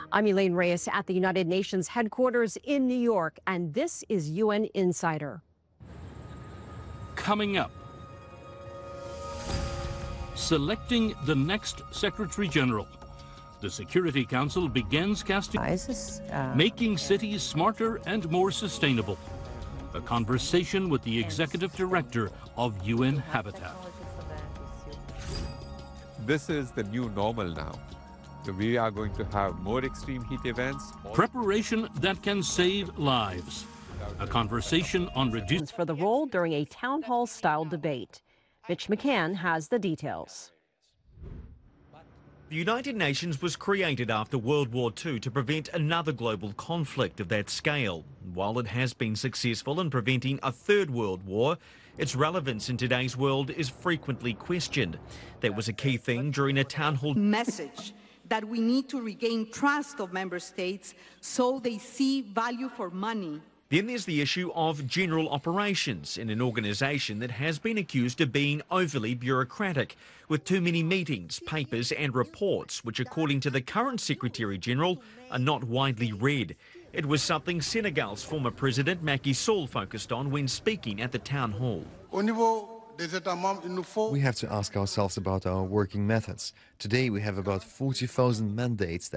I'm Elaine Reyes at the United Nations headquarters in New York, and this is UN Insider. Coming up, selecting the next Secretary General. The Security Council begins casting, making cities smarter and more sustainable. A conversation with the Executive Director of UN Habitat. This is the new normal now. So we are going to have more extreme heat events. Preparation that can save lives. A conversation on reducing For the role during a town hall style debate. Mitch McCann has the details. The United Nations was created after World War II to prevent another global conflict of that scale. While it has been successful in preventing a third world war, its relevance in today's world is frequently questioned. That was a key thing during a town hall message that we need to regain trust of member states so they see value for money. Then there's the issue of general operations in an organisation that has been accused of being overly bureaucratic, with too many meetings, papers and reports, which according to the current Secretary-General are not widely read. It was something Senegal's former President Macky Sall focused on when speaking at the town hall. We have to ask ourselves about our working methods. Today we have about 40,000 mandates that